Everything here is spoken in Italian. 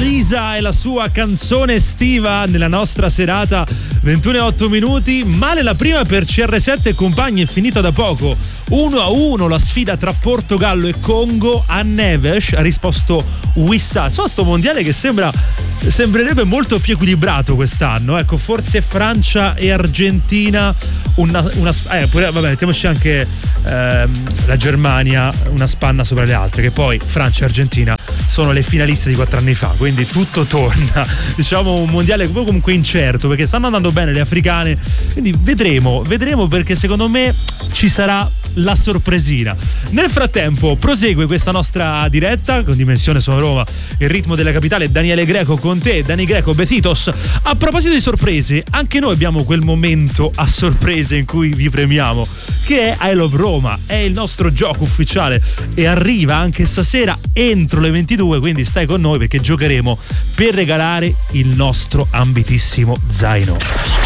Lisa e la sua canzone estiva nella nostra serata 21:08 minuti. Male la prima per CR7 e compagni, è finita da poco 1-1 la sfida tra Portogallo e Congo. A Neves ha risposto Wissa. So, sto mondiale che sembrerebbe molto più equilibrato quest'anno, ecco, forse Francia e Argentina pure, vabbè, mettiamoci anche la Germania una spanna sopra le altre, che poi Francia e Argentina sono le finaliste di 4 anni fa, quindi tutto torna, diciamo un mondiale comunque incerto, perché stanno andando bene le africane, quindi vedremo perché secondo me ci sarà la sorpresina. Nel frattempo prosegue questa nostra diretta con Dimensione Sono Roma, il ritmo della capitale. Daniele Greco con te, Dani Greco, Besitos. A proposito di sorprese, anche noi abbiamo quel momento a sorprese in cui vi premiamo, che è I Love Roma, è il nostro gioco ufficiale e arriva anche stasera entro le 22, quindi stai con noi perché giocheremo per regalare il nostro ambitissimo zaino.